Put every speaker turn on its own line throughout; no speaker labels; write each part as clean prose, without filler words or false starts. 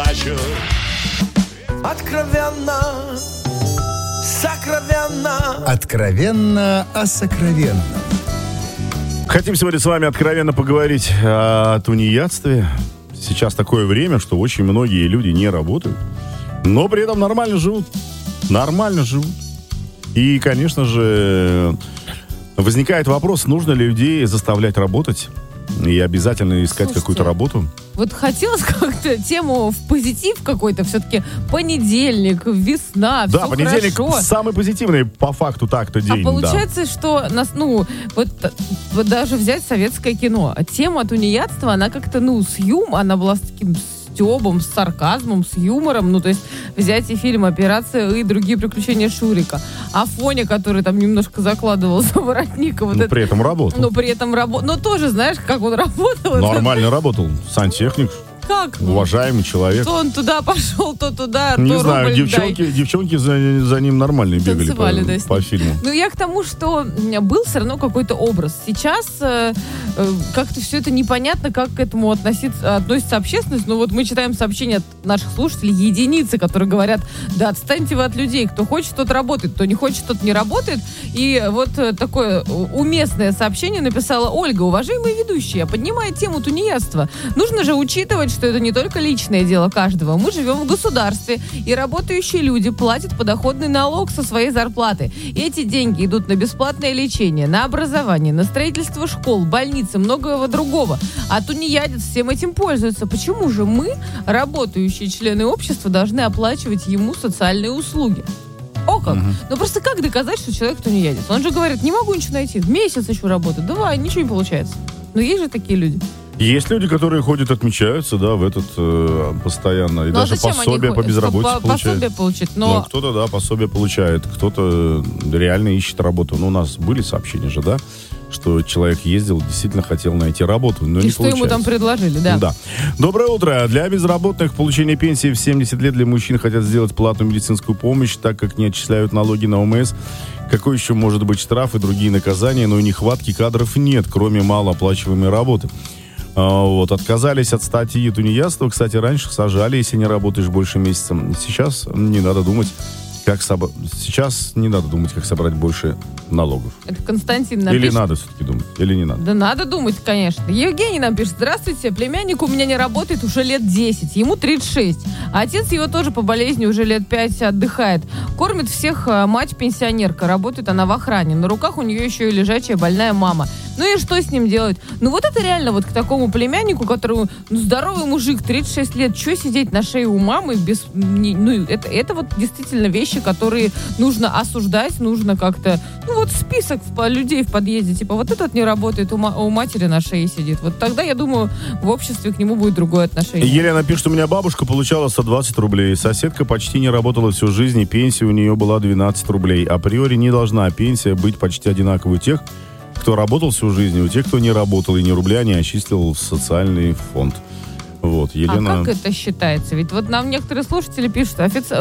плачут. Откровенно, сокровенно.
Откровенно о сокровенном.
Хотим сегодня с вами откровенно поговорить о тунеядстве. Сейчас такое время, что очень многие люди не работают, но при этом нормально живут. Нормально живут. И, конечно же, возникает вопрос, нужно ли людей заставлять работать и обязательно искать какую-то работу.
Вот хотелось как-то тему в позитив какой-то, все-таки понедельник, весна,
да,
все
понедельник
хорошо.
Самый позитивный по факту так-то день.
А получается, что нас, вот даже взять советское кино, тема тунеядства, она как-то, она была с таким стёбом, с сарказмом, с юмором, то есть взять и фильм «Операция» и другие приключения Шурика. Афоня, который там немножко закладывал за воротника.
При этом работал.
Но тоже, знаешь, как он работал.
Нормально работал. Сантехник.
Как?
Уважаемый человек.
То он туда пошел, то туда,
не
то
знаю,
рубль
девчонки за ним нормально бегали по фильму.
Я к тому, что был все равно какой-то образ. Сейчас как-то все это непонятно, как к этому относится общественность. Но вот мы читаем сообщения от наших слушателей, единицы, которые говорят, да отстаньте вы от людей. Кто хочет, тот работает, кто не хочет, тот не работает. И вот такое уместное сообщение написала Ольга. Уважаемые ведущие, поднимая тему тунеядства, нужно же учитывать, что это не только личное дело каждого. Мы живем в государстве, и работающие люди платят подоходный налог со своей зарплаты. И эти деньги идут на бесплатное лечение, на образование, на строительство школ, больницы, многого другого. А тунеядец всем этим пользуется. Почему же мы, работающие члены общества, должны оплачивать ему социальные услуги? О как! Просто как доказать, что человек тунеядец? Он же говорит, не могу ничего найти, месяц еще работать, давай, ничего не получается. Но есть же такие люди.
Есть люди, которые ходят, отмечаются, в этот постоянно. И даже пособие по безработице получают.
Пособие получить,
но кто-то, пособие получает, кто-то реально ищет работу. У нас были сообщения же, что человек ездил, действительно хотел найти работу, но не получается. И что
ему там предложили, да.
Да. Доброе утро. Для безработных получение пенсии в 70 лет для мужчин хотят сделать платную медицинскую помощь, так как не отчисляют налоги на ОМС. Какой еще может быть штраф и другие наказания, но и нехватки кадров нет, кроме малооплачиваемой работы. Отказались от статьи тунеядства. Кстати, раньше сажали, если не работаешь больше месяца. Сейчас не надо думать, как собрать больше налогов.
Это Константин напишет.
Или надо все-таки думать, или не надо?
Да надо думать, конечно. Евгений нам пишет. Здравствуйте, племянник у меня не работает уже лет 10, ему 36. А отец его тоже по болезни уже лет 5 отдыхает. Кормит всех мать пенсионерка, работает она в охране. На руках у нее еще и лежачая больная мама. Ну и что с ним делать? Это реально к такому племяннику, которому здоровый мужик, 36 лет, что сидеть на шее у мамы без... это действительно вещи, которые нужно осуждать, нужно как-то... список людей в подъезде, этот не работает, у матери на шее сидит. Тогда, я думаю, в обществе к нему будет другое отношение.
Елена пишет, у меня бабушка получала 120 рублей. Соседка почти не работала всю жизнь, и пенсия у нее была 12 рублей. Априори не должна пенсия быть почти одинаковой у тех, кто работал всю жизнь, и у тех, кто не работал, и ни рубля не отчислил в социальный фонд. Елена...
А как это считается? Ведь нам некоторые слушатели пишут,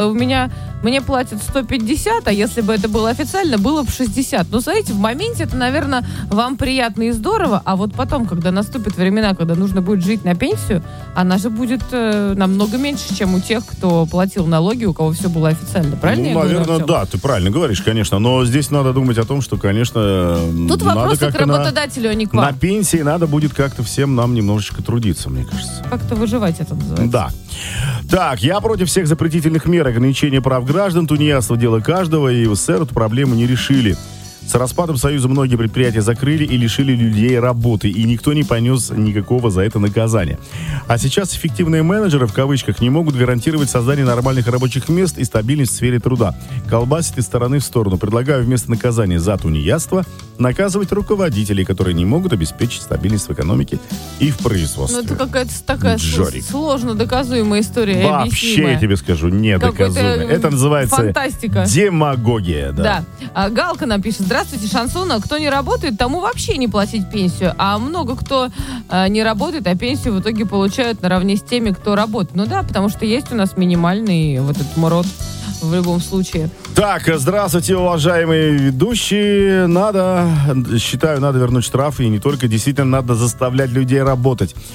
мне платят 150, а если бы это было официально, было бы 60. Смотрите, в моменте это, наверное, вам приятно и здорово, а потом, когда наступят времена, когда нужно будет жить на пенсию, она же будет намного меньше, чем у тех, кто платил налоги, у кого все было официально. Правильно?
Наверное, да, ты правильно говоришь, конечно, но здесь надо думать о том, что, конечно...
Тут вопрос к работодателю, а не к вам.
На пенсии надо будет как-то всем нам немножечко трудиться, мне кажется.
Как-то выживать это называется.
Да. Так, я против всех запретительных мер ограничения прав граждан. Тунеядство — дело каждого, и в СССР эту проблему не решили. С распадом Союза многие предприятия закрыли и лишили людей работы, и никто не понес никакого за это наказания. А сейчас эффективные менеджеры, в кавычках, не могут гарантировать создание нормальных рабочих мест и стабильность в сфере труда. Колбасит из стороны в сторону. Предлагаю вместо наказания за тунеядство наказывать руководителей, которые не могут обеспечить стабильность в экономике и в производстве.
Это какая-то такая сложно доказуемая история.
Вообще, я тебе скажу, недоказуемая. Это называется
фантастика.
Демагогия.
Да. Галка напишет. Здравствуйте, Шансона. Кто не работает, тому вообще не платить пенсию. А много кто не работает, а пенсию в итоге получают наравне с теми, кто работает. Потому что есть у нас минимальный этот МРОТ в любом случае.
Так, здравствуйте, уважаемые ведущие. Считаю, надо вернуть штрафы, и не только, действительно надо заставлять людей работать.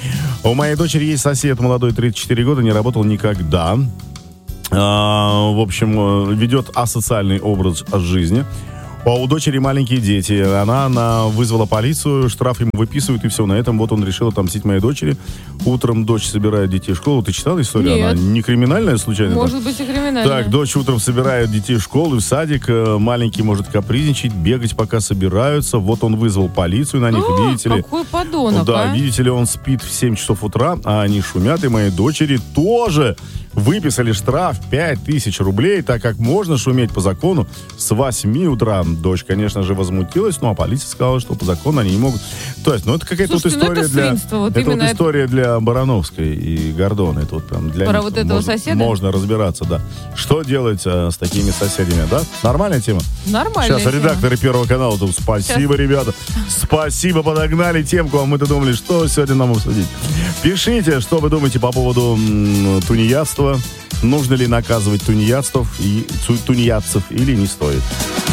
У моей дочери есть сосед молодой, 34 года, не работал никогда. В общем, ведет асоциальный образ жизни. А у дочери маленькие дети. Она вызвала полицию, штраф ему выписывают, и все. На этом вот он решил отомстить моей дочери. Утром дочь собирает детей в школу. Ты читала историю?
Нет.
Она не криминальная случайно?
Может быть и криминальная.
Так, дочь утром собирает детей в школу и в садик. Маленький может капризничать, бегать, пока собираются. Вот он вызвал полицию на них, видите ли.
Какой подонок,
Да, видите ли, он спит в 7 часов утра, а они шумят, и моей дочери тоже выписали штраф 5000 рублей, так как можно шуметь по закону с 8 утра. Дочь, конечно же, возмутилась, ну а полиция сказала, что по закону они не могут. То есть, ну это какая-то вот история
это свинство, вот
это вот история для Барановской и Гордона. Это вот прям для
про
них
вот этого соседа?
Можно разбираться, да. Что делать с такими соседями, да? Нормальная тема?
Нормальная
Сейчас
тема.
редакторы Первого канала тут, спасибо, ребята. Спасибо, подогнали темку, а мы-то думали, что сегодня нам обсудить. Пишите, что вы думаете по поводу тунеядства. Нужно ли наказывать тунеядцев или не стоит.